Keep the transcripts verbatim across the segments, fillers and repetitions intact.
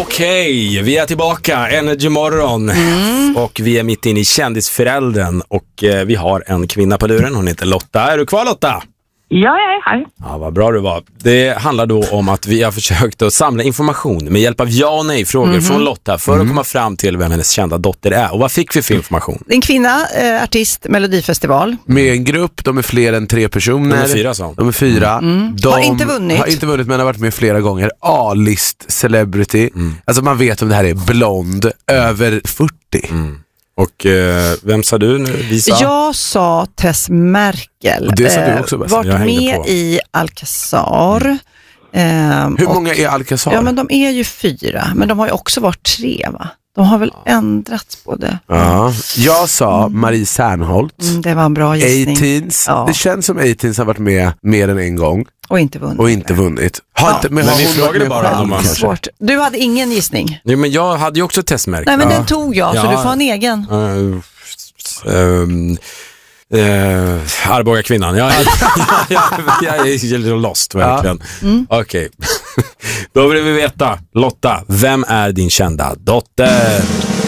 Okej, vi är tillbaka. Energy morgon. Mm. Och vi är mitt inne i kändisföräldern. Och eh, vi har en kvinna på luren. Hon heter Lotta. Är du kvar, Lotta? Ja, jag är här. Ja, vad bra du var. Det handlar då om att vi har försökt att samla information med hjälp av ja och nej-frågor mm-hmm. från Lotta för mm. att komma fram till vem hennes kända dotter är. Och vad fick vi för information? En kvinna, eh, artist, Melodifestival. Med en grupp, de är fler än tre personer. De är fyra, så. De är fyra. Mm. De har inte vunnit. Har inte vunnit, men har varit med flera gånger. A-list celebrity. Mm. Alltså man vet om det här är blond, över fyrtio. Mm. Och eh, vem sa du nu? Visa? Jag sa Tess Merkel. Och det sa du också, Varit med på. i Alcazar. Mm. Hur och, många är Alcazar? Ja, men de är ju fyra. Men de har ju också varit tre, va? De har väl ändrats på det. Ja. Jag sa mm. Marie Serneholt. Mm, det var en bra gissning. A-Teens. Ja. Det känns som A-Teens har varit med mer än en gång. Och inte vunnit. Och inte vunnit. Har ja. inte, men men har vi hon frågade bara om man... Svårt. Du hade ingen gissning. Nej, men jag hade ju också testmärkt. Nej, men ja. den tog jag, ja. så du får en egen. Uh, um, uh, Arboga kvinnan. Jag, jag, jag, jag, jag är lost, verkligen. Ja. Mm. Okej. Okay. Då vill vi veta, Lotta, vem är din kända dotter?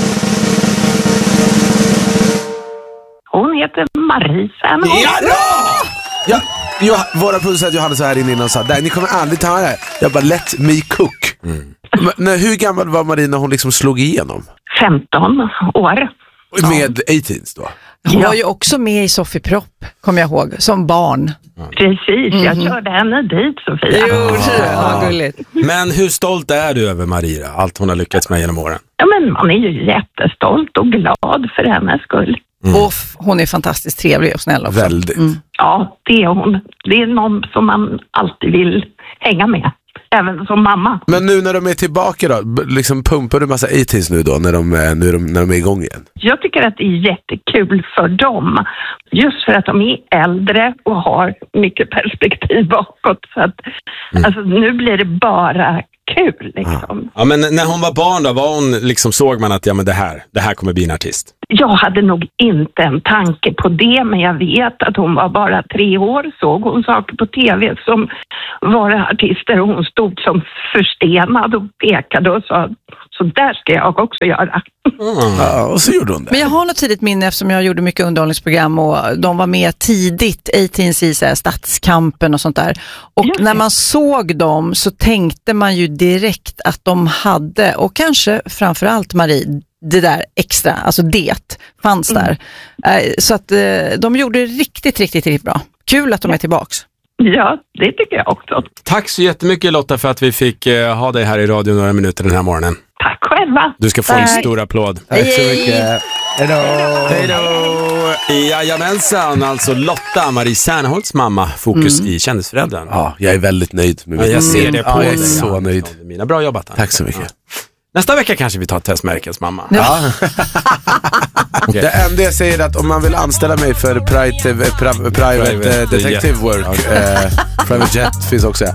Hon heter Marie Serneholt. Ja, ja! ja, våra producenter Johannes var här inne och sa, ni kommer aldrig ta det här. Jag bara, let me cook. Mm. Men, hur gammal var Marie när hon liksom slog igenom? femton år. Med A-Teens då? Hon ja. var ju också med i Sofie Propp, kommer jag ihåg, som barn. Precis, jag mm-hmm. körde henne dit, Sofia. Jo, ja, gulligt. Men hur stolt är du över Maria, allt hon har lyckats med genom åren? Ja, men man är ju jättestolt och glad för hennes skull. Mm. Och f- hon är fantastiskt trevlig och snäll också. Väldigt. Mm. Ja, det är hon. Det är någon som man alltid vill hänga med. Även som mamma. Men nu när de är tillbaka då, liksom pumpar du massa A-Teens nu då när de, nu är de, när de är igång igen? Jag tycker att det är jättekul för dem. Just för att de är äldre och har mycket perspektiv bakåt. Så att, mm. alltså, nu blir det bara kul liksom. Ja, men när hon var barn då, var hon liksom, såg man att ja, men det här, det här kommer bli en artist? Jag hade nog inte en tanke på det, men jag vet att hon var bara tre år, såg hon saker på tv som var artister och hon stod som förstenad och pekade och sa, så där ska jag också göra. Mm. Ja, och så gjorde hon det. Men jag har något tidigt minne eftersom jag gjorde mycket underhållningsprogram och de var med tidigt, A-Teens i så här, Stadskampen och sånt där. Och ja, när man såg dem så tänkte man ju direkt att de hade, och kanske framförallt Marie, det där extra, alltså det fanns mm. där. Så att de gjorde det riktigt, riktigt, riktigt bra. Kul att de är tillbaks. Ja, det tycker jag också. Tack så jättemycket Lotta för att vi fick uh, ha dig här i radio några minuter den här morgonen. Tack själva. Du ska få Tack. en stor applåd. Tack så mycket. Hej då. Hej då. Jajamensan, alltså Lotta, Marie Serneholts mamma, fokus mm. i kändisföräldern. Ja, jag är väldigt nöjd med mig. Ja, jag ser det på ja, dig. Jag är så nöjd. Mina bra jobbat. Tack så mycket. Ja. Nästa vecka kanske vi tar Tess Merkels mamma. Ja. Okay. Det enda jag säger är att om man vill anställa mig för private, private, private uh, detective work, uh, private jet finns också.